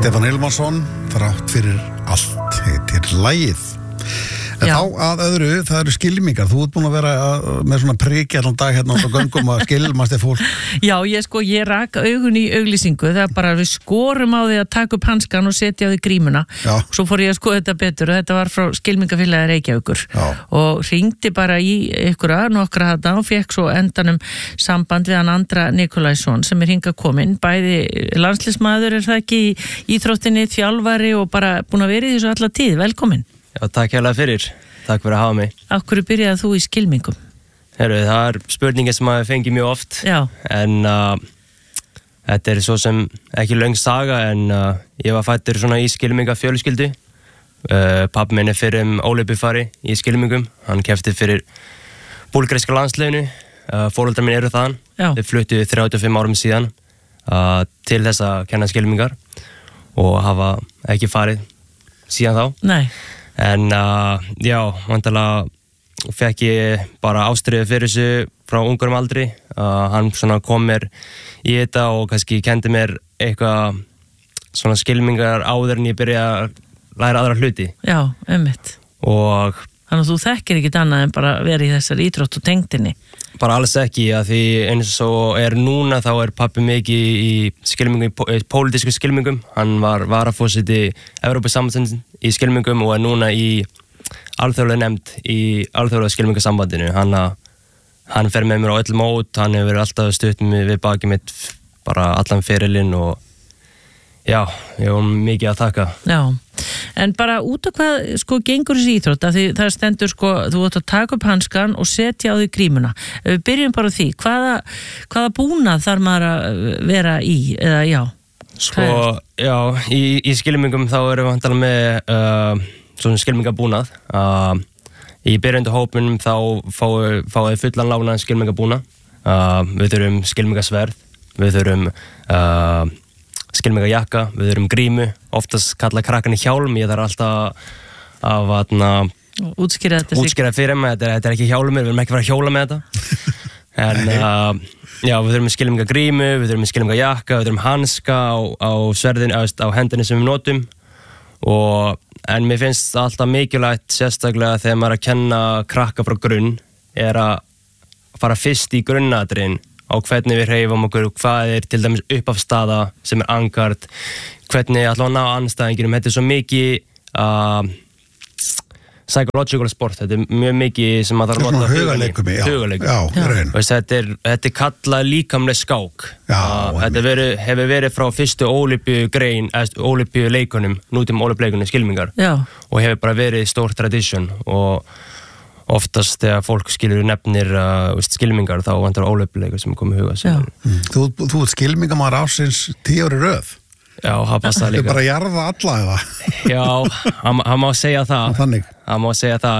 Stefán Hilmarsson, þrátt fyrir allt, heitir lagið. En þá að öðru, það eru skylmingar. Þú ert búin að vera með svona priki allan dag hérna á göngum að skylmast fólk. Já, ég rak augun í auglýsingu. Það er bara við skorum á því að taka upp hanskan og setja á því grímuna. Já. Svo fór ég að skoða þetta betur og þetta var frá skylmingafélagi Reykjavíkur. Já. Og hringdi bara í nokkra þetta og fekk svo endanum samband við hann Andra Nikolaísson sem hingað kominn. Bæði landsliðsmaður það ekki í íþróttinni, þjálfari og bara búin að vera í þessu alla tíð. Velkominn. Já, takk hérlega fyrir. Takk fyrir að hafa mig. Af hverju byrjaði þú í skylmingum? Herru, það spurningi sem að fengi mjög oft. Já. En þetta svo sem ekki löng saga, en ég var fæddur svona í skylmingafjölskyldu. Pabbi minn fyrir ólympíufari í skylmingum. Hann keppti fyrir búlgaríska landsliðinu. Foreldrar minn eru þaðan. Já. Þeir fluttu 35 árum síðan til þess að kenna skylmingar og hafa ekki farið síðan þá. Nei. En já, vantarlega fekk ég bara ástriðu fyrir þessu frá ungurum aldri. Hann svona kom mér í þetta og kannski kendi mér eitthvað svona skylmingar áður en ég byrja að læra aðra hluti. Já, einmitt. Og þannig að þú þekkir ekkit annað en bara verið í þessari íþrótt og tengdinni. bara alls ekki, að því eins og núna þá pabbi mikið í skylmingum, pólitísku skylmingum. Hann var varaforseti Evrópusambandsins í skylmingum og núna í alþjóðlega nefnd í alþjóðlega skylmingasambandinu. Hann fer með mér á öll mót, hann hefur verið alltaf stutt við bakið mitt bara allan ferilinn og já, ég hef mikið að þakka. Já, en bara út af hvað gengur þessi íþrótt, því það stendur þú átt að taka upp hanskan og setja á því grímuna. Við byrjum bara á því, hvaða búnað þarf maður að vera í, eða já? Já, í skylmingum þá erum við vantanlega með svona skylmingabúnað. Í byrjundu hópunum þá fáið fullan lánaðan skylmingabúnað. Við þurfum skylmingasverð, við þurfum skylmingajakka, við þurfum grímu, oftast kalla krakkarnir hjálm. Ég þarf alltaf að útskýra fyrir mig, þetta ekki hjálmur, við erum ekki að fara að hjóla með þetta. En já, við þurfum skylmingagrímu, við þurfum skylmingajakka, við þurfum hanska á sverðinu, á hendinni sem við notum. En mér finnst alltaf mikilvægt, sérstaklega þegar maður að kenna krakka frá grunn, að fara fyrst í grunnatriðin á hvernig við hreyfum okkur, hvað til dæmis uppafstaða sem angart, hvernig ætlum að ná andstæðinginum. Þetta svo mikið psychological sport, þetta mjög mikið sem að það nota hugarleikum. Þetta kallað líkamleg skák. Þetta hefur verið frá fyrstu ólympíuleikunum, nútíma ólympíuleikunum skylmingar. Og hefur bara verið stór tradition og oftast þegar fólk nefnir skylmingar þá vantar ólympíuleikur sem komið huga sér. Þú skylmingamæður ársins 10 ári röð. Já, það passa líka. Þú bara jarða alla eða? Já, hann má segja það. Þannig. Hann má segja það,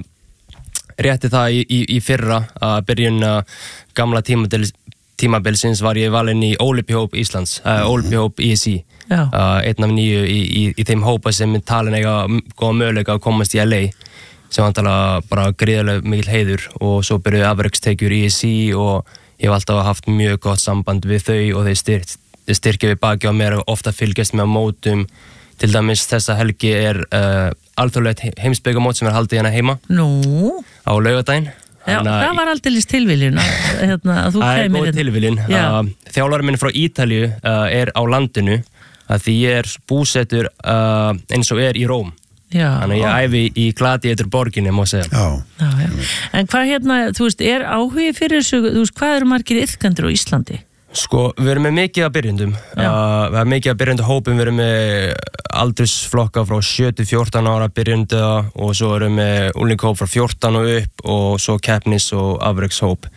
en rétti það í fyrra að byrjun gamla tímabilsins var ég valinn í Ólympíuhóp Íslands, Ólympíuhóp ISI. Einn af 9 í þeim hópa sem talin eiga góða möguleika að komast í LA. Sem vantarlega bara gríðarlega mikil heiður og svo byrjuði afrekstekjur í ISI og ég hef alltaf haft mjög gott samband við þau og þeir styrkja við baki á mér og ofta fylgjast með á mótum. Til dæmis þessa helgi alþjóðlegt heimsbyggamót sem haldið hérna heima. Nú? Á laugardaginn. Já, það var aldeilis tilviljun að þú kæmir. Það góð tilviljun. Þjálfarinn minn frá Ítalíu á landinu að því ég búsettur eins og í Róm. Þannig ég æfi í Gladiator borginni, má segja. Já. En hvað þú veist, áhugi fyrir þessu, þú veist, hvað eru margir iðkendur á Íslandi? Við erum með mikið af byrjendum. Við erum mikið af byrjendu hópum, við erum með aldursflokka frá 7-14 ára byrjendu og svo erum við með unglingahóp frá 14 og upp og svo keppnis- og afrekshóp.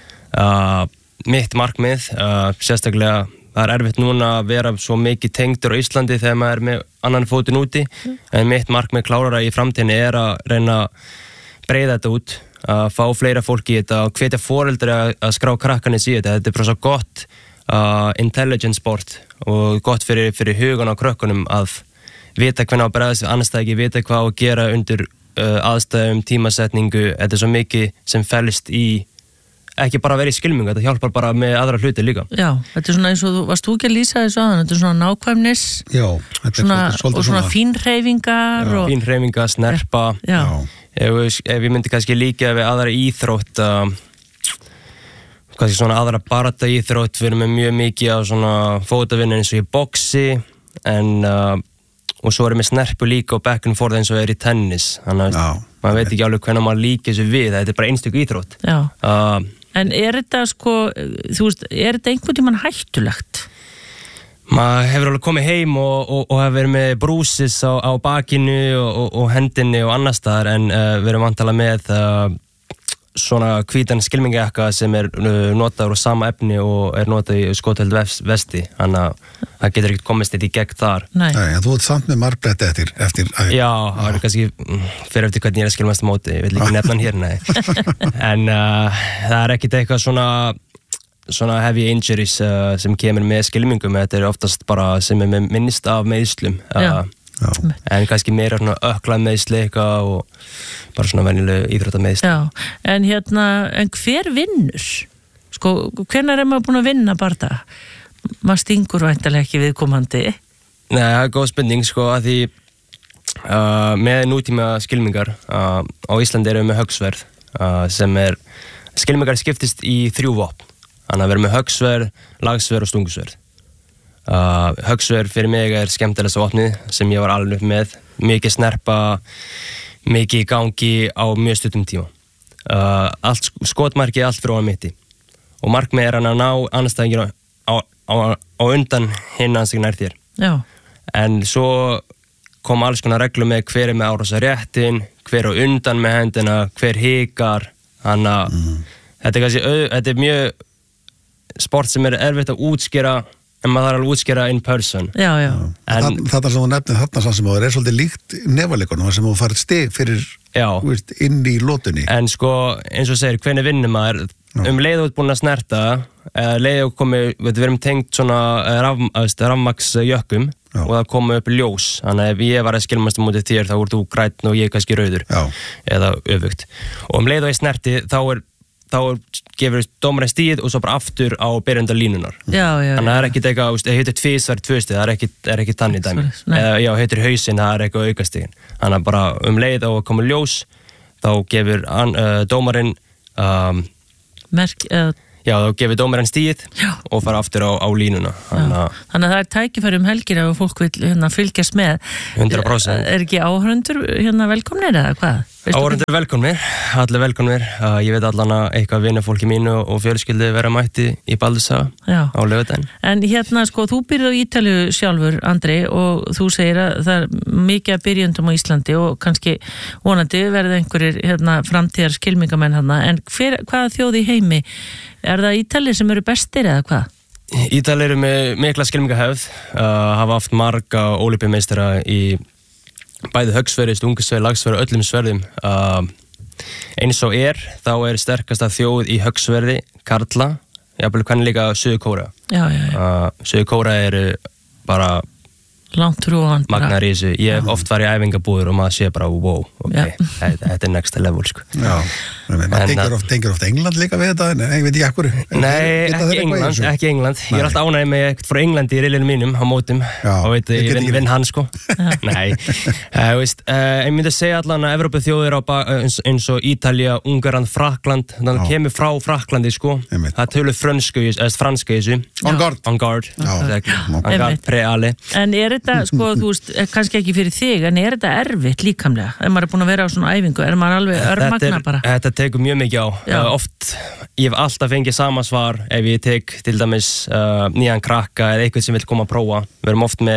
Mitt markmið, sérstaklega það erfitt núna að vera svo mikið tengdur á Íslandi þegar maður með annan fótinn úti, en mitt markmið klárara í framtíðinni að reyna að breiða þetta út, að fá fleira fólk í þetta og hvetja foreldri að skrá krakkarnir í þetta. Þetta bara svo gott intelligent sport og gott fyrir hugan á krökkunum að vita hvernig á bregðast við andstæðingi, vita hvað á að gera undir aðstæðum, tímasetningu. Þetta svo mikið sem felst í ekki bara að vera í skylmingu, þetta hjálpar bara með aðra hluti líka. Já, þetta svona eins og varst þú ekki að lýsa þessu aðan, þetta svona nákvæmnis. Já, þetta og svona fínhreyfingar. Fínhreyfingar, snerpa. Já. Ef ég myndi kannski líka við aðra íþrótt, kannski svona aðra barata íþrótt, við erum með mjög mikið á svona fótavinnu eins og í boxi, og svo erum við snerpu líka og back and forth eins og í tennis, þannig að maður veit ekki alveg hvernig maður líka þessu við, þetta bara einstök íþrótt. Já, en þetta sko, þú veist, þetta einhvern tímann hættulegt? Maður hefur alveg komið heim og hefur verið með brúsis á bakinu og hendinni og annar staðar, en við erum vantalega með svona hvítan skylmingajakka sem notaður úr sama efni og notað í skotheld vesti, þannig að það getur ekkert komist eitt í gegn þar. Nei, en þú ert samt með marbletti eftir Já, það er kannski fyrir eftir hvernig ég er að skylmast á móti, ég vil ekki nefna hann hér, nei. En það er ekkert eitthvað svona heavy injuries sem kemur með skylmingum, þetta oftast bara sem með minnst af meiðslum. En kannski meira svona öklað meiðsli eitthvað og bara svona venjuleg íþróttameðsli. Já, en hver vinnur? Sko, hvenær maður búin að vinna bardaga? Maður stingur væntanlega ekki viðkomandi. Nei, það er góð spurning, sko, að því með nútíma skylmingar á Íslandi erum við með höggsverð sem skylmingar skiptist í 3 vopn. Þannig að við erum með höggsverð, lagsverð og stungusverð. Höggsverð fyrir mig skemmtilegasta vopnið sem ég var alveg upp með, mikið snerpa, mikið í gangi á mjög stuttum tíma. Allt skotmarkið allt fyrir ofan mitti og markmið hann að ná anstæðingina á undan hinn anstæðingin nær þér. Já. En svo kom alls konar reglur með hver með árásar réttin, hver á undan með hendina, hver hikar, þannig að þetta mjög sport sem erfitt að útskýra, en maður þarf alveg að útskýra in person. Já. Þetta sem þú nefnir þarna sem það svolítið líkt nefalegunum sem þú farið stig fyrir inn í lótunni. En sko, eins og segir, hvernig vinnur maður leið út búin að snerta, leið og komið, við erum tengt svona rafmaksjökkum og það komið upp ljós, þannig að ef ég var að skylmast á móti þér, þá voru þú grænn og ég kannski rauður eða öfugt. Og leið og ég snerti, þá gefur dómarinn stíð og svo bara aftur á byrjanda línunar. Þannig að það er ekkert eitthvað, ef heitir tvisvar 2 stig, það er ekki tannig dæmi. Eða heitir hausinn, það er eitthvað aukastigin. Þannig að bara leið og komur ljós, þá gefur dómarinn þá gefur dómarinn stíð og fara aftur á línuna. Þannig að það er tækifæri helgir ef fólk vil fylgjast með. 100%. Er ekki áhörundur velkomnir eða hvað? Áhörundur velkomnir, allir velkomnir. Ég veit allan að eitthvað vinafólki mínu og fjölskyldu vera mætti í Baldursaga á laugardaginn. En sko, þú byrði á Ítalíu sjálfur, Andri, og þú segir að það er mikið af byrjendum á Íslandi og kannski vonandi verði einhverjir framtíðar skylmingamenn en hvaða þjóð í heimi? Er það Ítalir sem eru bestir eða hvað? Ítalir eru með mikla skylmingahefð, hafa haft marga ólympíumeistara í bæði höggsverði, stungusverði, lagsverði og öllum sverðum. Eins og þá sterkasta þjóð í höggsverði karla, jafnvel hvernig líka Suður-Kórea. Suður-Kórea eru bara langt rúan magnar í þessu. Ég hef oft farið í æfingabúður og maður sé bara wow, þetta next level sko. Maður tengir oft England líka við þetta, en ég veit ekki ekkur. Nei, ekki England. Ég er alltaf ánægð með eitthvað frá Englandi í riðlinu mínum á mótum og ég vinn hann sko. Nei, ég myndi segja allan að Evrópuþjóðir eins og Ítalía, Ungarland, Frakkland, þannig að kemur frá Frakklandi sko. Það tölu franska í þessu. En garde, preale. En þetta, sko, þú veist, kannski ekki fyrir þig, en þetta erfitt líkamlega? Ef maður búin að vera á svona æfingu, maður alveg örmagna bara? Þetta tekur mjög mikið á. Oft, ég hef alltaf fengið sama svar ef ég tek til dæmis nýjan krakka eða eitthvað sem vil koma að prófa. Við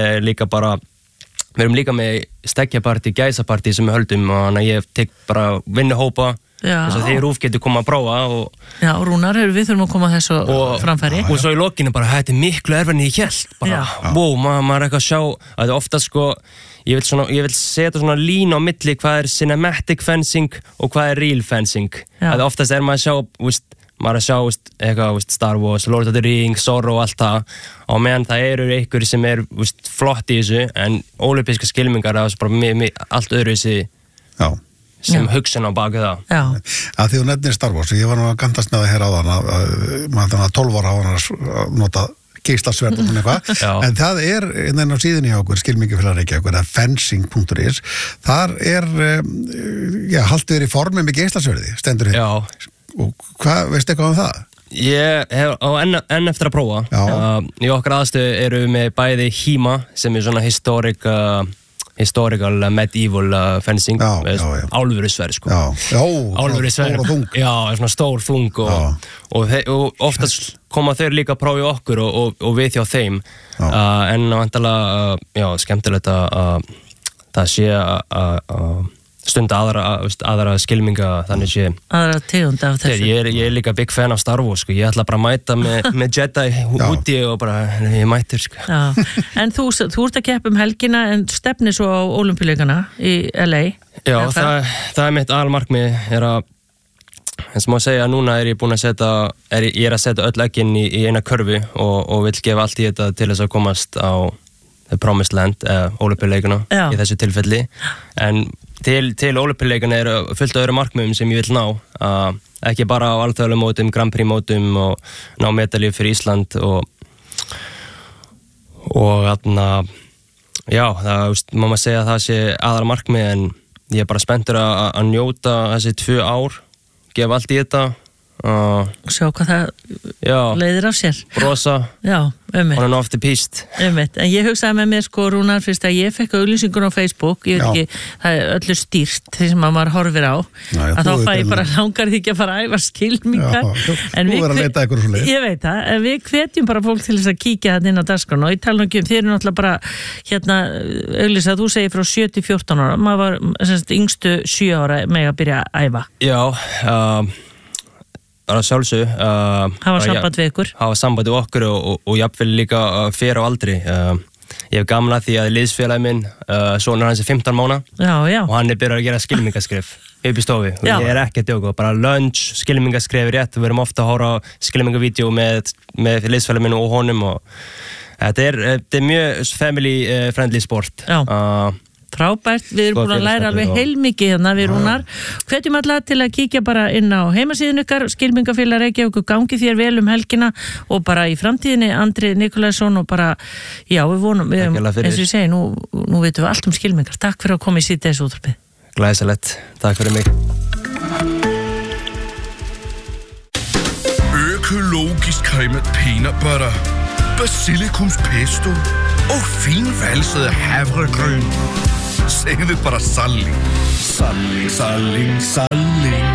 erum líka með stekkjapartí, gæsapartí sem við höldum og þannig að ég tek bara vinnuhópa þess að þeir getur koma að prófa og Rúnar, við þurfum að koma þessu framfæri og svo í lokinu bara, þetta er miklu erfið en ég hélt bara, maður er eitthvað að sjá þetta er oftast sko, ég vil setja svona línu á milli hvað cinematic fencing og hvað real fencing þetta oftast maður að sjá eitthvað, Star Wars, Lord of the Rings, Zorro og allt það og meðan það eru einhverjir sem flott í þessu en ólympíska skylmingar það er bara allt öðru þessi sem hugsun á baki það. Já. Að því þú nefnir Star Wars, ég var nú að gandast með það hér áðan að maður þannig að 12 ára á hann að nota geislasverð og eitthvað, en það inn á síðunni hjá okkur, skylmingafélag Reykjavíkur, að fencing.is, þar haldið í formi með geislasverði, stendur hér. Já. Og hvað, veistu eitthvað um það? Ég hef á enn eftir að prófa. Í okkar aðstöðu eru við með bæði HEMA, sem svona historical medieval fencing, álfuru sverð, sko. Álfuru sverð. Stór og þung. Já, svona stór, þung og oftast koma þeir líka að prófa okkur og við hjá þeim. En vantilega, skemmtilegt að það sé að stunda aðra skylminga, þannig sé aðra tegund af þessu. Ég líka big fan af Star Wars, sko. Ég ætla bara að mæta með Jedi úti og bara, ég mætir, sko. Já, en þú ert að keppa helgina en stefnir svo á Ólympíuleikana í LA. Já, það mitt aðalmarkmið að, eins og má segja, núna ég búin að setja öll eggin í eina körfu og vill gefa allt í þetta til þess að komast á The Promised Land, Ólympíuleikana í þessu tilfelli, en til Ólympíuleikana fullt af öðrum markmiðum sem ég vil ná, ekki bara á alþjóðlegum mótum, Grand Prix mótum og ná medalíu fyrir Ísland og það má maður segja að það sé aðal markmið, en ég bara spenntur að njóta þessi 2 ár, gefa allt í þetta og sjá hvað það leiðir af sér, brosa on and off the piste. En ég hugsaði með mér, sko, Rúnar, fyrst að ég fekk auglýsingun á Facebook, ég veit ekki, það öllu stýrt því sem maður horfir á, að þá fæ ég bara langar því ekki að fara að æfa skylmingar. Þú verður að leita eitthvað svo leið. Ég veit það, en við hvetjum bara fólk til þess að kíkja það inn á dagskrána, og ég tala ekki þeir eru náttúrulega bara auglýsa, þú segir frá 7-14 ára, maður var yngstu 7 ára með að byrja að æfa. Það var sjálfsög hafa samband við ykkur, hafa samband við okkur og jafnvel líka fyrir á aldri. Ég hef gaman að því að liðsfélagi minn, sonur hans 15 mánaða og hann byrjað að gera skylmingaskrif upp í stofu og ég ekki að djóka, bara lunch, skylmingaskrif rétt, við erum ofta að horfa á skylmingavídeó með liðsfélagi minn og honum og þetta er mjög family friendly sport. Frábært, við erum búin að læra alveg heilmikið hérna við Rúnar. Hvetjum alla til að kíkja bara inn á heimasíðun ykkar, Skylmingafélag Reykjavíkur, gangi þér vel helgina og bara í framtíðinni Andri Nikolausson og bara, við vonum, eins og ég segi, nú veitum við allt skylmingar. Takk fyrir að koma í síðdeis útvarpið. Glæsilegt, takk fyrir mig. Økologisk cremet peanut butter, basilikumspesto og finvalset havregryn. Segðu bara salling. Salling, salling, salling.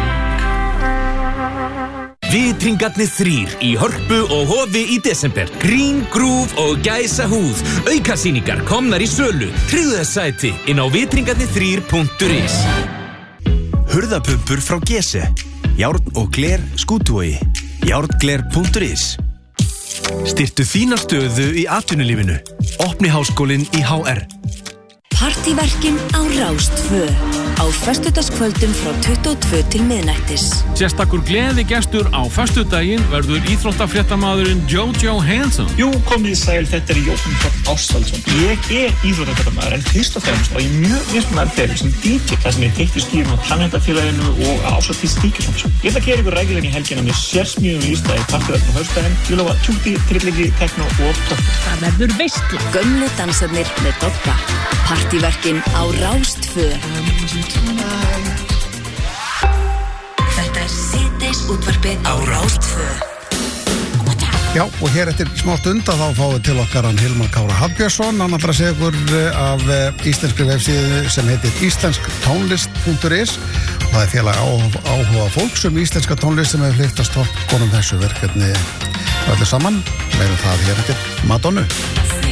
Vitringarnir 3 í Hörpu og Hofi í desember. Grín, grúf og gæsahúð. Aukasýningar komnar í sölu. Tryggðu þess sæti inn á vitringarnir3.is. Hurðapumpur frá Gese. Járn og gler Skútuvogi. Járngler.is. Styrktu þína stöðu í atvinnulífinu. Opni háskólinn í HR. Partíverkin á Rás 2 á föstudagskvöldum frá 22 til miðnættis. Sérstakur gleðigestur á föstudaginn verður íþróttafréttamaðurinn Jojo Hansson. Jú, komið í sæl, þetta Jóhann Páll Ástvaldsson. Ég íþróttafréttamaður en fyrst og fremst og ég mjög mismunandi feril sem DJ þar sem ég teitti skýrum á Tannhættafélaginu og Ásvaldís Stíkisson. Ég ætla að gera ykkur rækilegin í helgina með sérsmíðum lífstæði partíverkin á haustdaginn. Ég lofa tjúti, trilligi, tekno og tökk. Það verður veistla. Gömlu dansarnir með Dodda. Partíverkin á Rás 2. Þetta síðdeis útvarpið á Rás 2. Já, og hér eftir smá stund að þá fáum við til okkar hann Hilmar Kára Hafbjörnsson. Hann ætlar að segja okkur af íslenskri vefsíðu sem heitir íslensktónlist.is og það félag áhuga fólks íslenska tónlist sem hefur hleypt að stokkonum þessu verkefni öllu saman. Við erum það hér eftir Madonnu.